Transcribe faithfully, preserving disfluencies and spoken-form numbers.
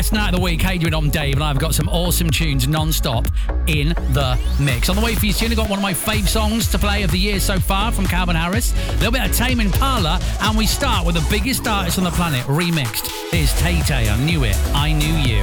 best night of the week. Adrian, I'm Dave, and I've got some awesome tunes non-stop in the mix. On the way for you soon, I've got one of my fave songs to play of the year so far from Calvin Harris. A little bit of Tame Impala, and we start with the biggest artist on the planet, remixed. Here's Tay Tay, I Knew It, I Knew You.